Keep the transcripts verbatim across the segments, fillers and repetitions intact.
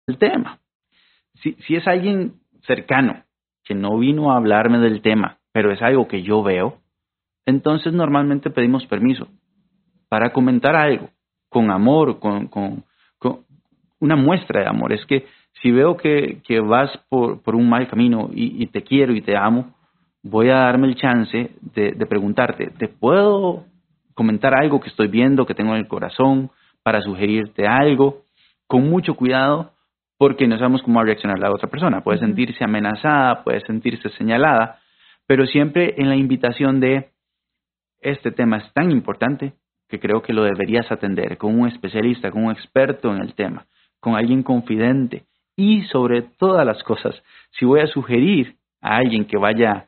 el tema. Si, si es alguien cercano que no vino a hablarme del tema, pero es algo que yo veo, entonces normalmente pedimos permiso para comentar algo con amor, con, con, con una muestra de amor. Es que si veo que, que vas por, por un mal camino y, y te quiero y te amo, voy a darme el chance de, de preguntarte, ¿te puedo comentar algo que estoy viendo, que tengo en el corazón, para sugerirte algo? Con mucho cuidado, porque no sabemos cómo va a reaccionar la otra persona. Puede sentirse amenazada, puede sentirse señalada, pero siempre en la invitación de este tema es tan importante que creo que lo deberías atender con un especialista, con un experto en el tema, con alguien confidente. Y sobre todas las cosas, si voy a sugerir a alguien que vaya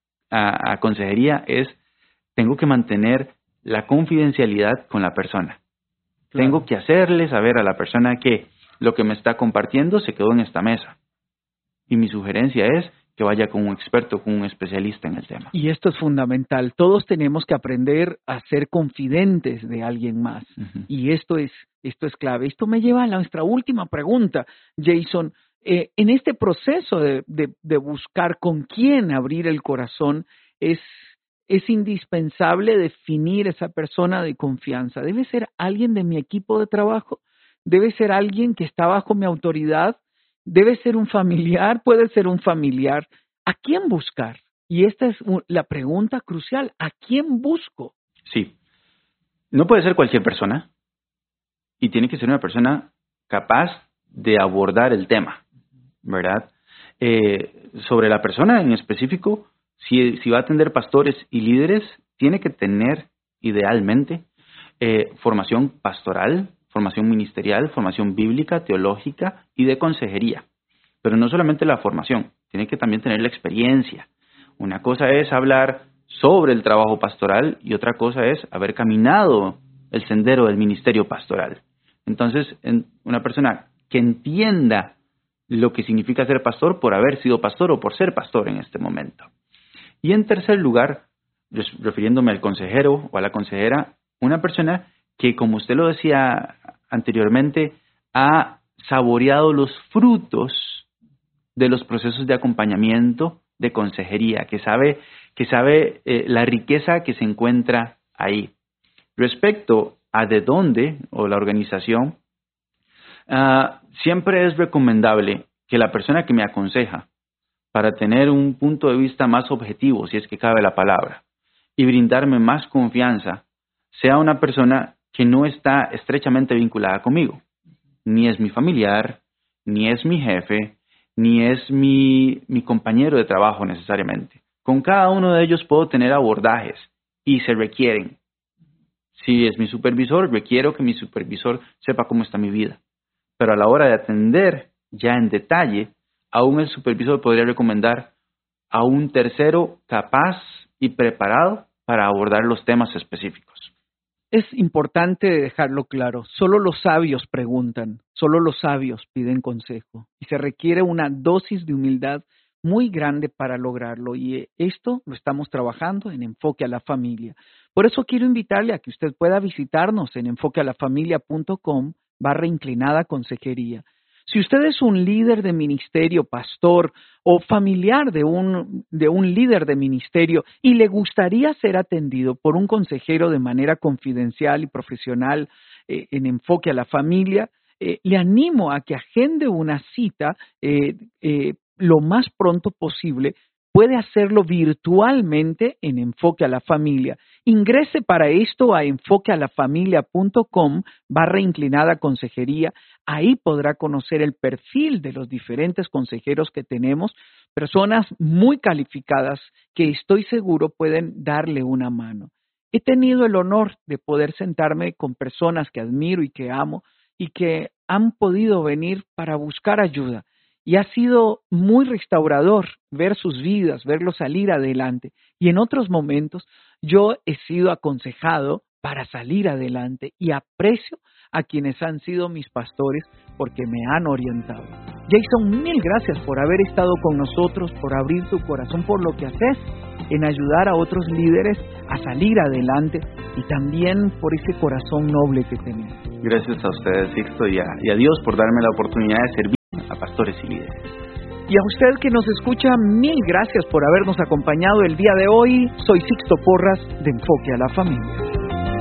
a, a consejería, es tengo que mantener la confidencialidad con la persona. Claro. Tengo que hacerle saber a la persona que lo que me está compartiendo se quedó en esta mesa. Y mi sugerencia es que vaya con un experto, con un especialista en el tema. Y esto es fundamental. Todos tenemos que aprender a ser confidentes de alguien más. Uh-huh. Y esto es, esto es clave. Esto me lleva a nuestra última pregunta, Jason. Eh, en este proceso de, de, de buscar con quién abrir el corazón, es, es indispensable definir esa persona de confianza. ¿Debe ser alguien de mi equipo de trabajo? ¿Debe ser alguien que está bajo mi autoridad? ¿Debe ser un familiar? ¿Puede ser un familiar? ¿A quién buscar? Y esta es la pregunta crucial. ¿A quién busco? Sí. No puede ser cualquier persona. Y tiene que ser una persona capaz de abordar el tema, ¿verdad? Eh, sobre la persona en específico, si, si va a atender pastores y líderes, tiene que tener, idealmente, eh, formación pastoral, formación ministerial, formación bíblica, teológica y de consejería. Pero no solamente la formación, tiene que también tener la experiencia. Una cosa es hablar sobre el trabajo pastoral y otra cosa es haber caminado el sendero del ministerio pastoral. Entonces, en una persona que entienda lo que significa ser pastor por haber sido pastor o por ser pastor en este momento. Y en tercer lugar, refiriéndome al consejero o a la consejera, una persona que, como usted lo decía anteriormente, ha saboreado los frutos de los procesos de acompañamiento, de consejería, que sabe, que sabe eh, la riqueza que se encuentra ahí. Respecto a de dónde o la organización, uh, siempre es recomendable que la persona que me aconseja, para tener un punto de vista más objetivo, si es que cabe la palabra, y brindarme más confianza, sea una persona que no está estrechamente vinculada conmigo. Ni es mi familiar, ni es mi jefe, ni es mi, mi compañero de trabajo necesariamente. Con cada uno de ellos puedo tener abordajes y se requieren. Si es mi supervisor, requiero que mi supervisor sepa cómo está mi vida. Pero a la hora de atender ya en detalle, aún el supervisor podría recomendar a un tercero capaz y preparado para abordar los temas específicos. Es importante dejarlo claro. Solo los sabios preguntan, solo los sabios piden consejo. Y se requiere una dosis de humildad muy grande para lograrlo. Y esto lo estamos trabajando en Enfoque a la Familia. Por eso quiero invitarle a que usted pueda visitarnos en enfoquealafamilia.com barra inclinada consejería. Si usted es un líder de ministerio, pastor o familiar de un, de un líder de ministerio y le gustaría ser atendido por un consejero de manera confidencial y profesional eh, en Enfoque a la Familia, eh, le animo a que agende una cita eh, eh, lo más pronto posible. Puede hacerlo virtualmente en Enfoque a la Familia. Ingrese para esto a enfoquealafamilia.com barra inclinada consejería. Ahí podrá conocer el perfil de los diferentes consejeros que tenemos, personas muy calificadas que estoy seguro pueden darle una mano. He tenido el honor de poder sentarme con personas que admiro y que amo y que han podido venir para buscar ayuda. Y ha sido muy restaurador ver sus vidas, verlos salir adelante. Y en otros momentos yo he sido aconsejado para salir adelante y aprecio a quienes han sido mis pastores porque me han orientado. Jason, mil gracias por haber estado con nosotros, por abrir tu corazón, por lo que haces en ayudar a otros líderes a salir adelante y también por ese corazón noble que tenés. Gracias a ustedes, Sixto, y a, y a Dios por darme la oportunidad de servir a pastores y líderes. Y a usted que nos escucha, mil gracias por habernos acompañado el día de hoy. Soy Sixto Porras de Enfoque a la Familia.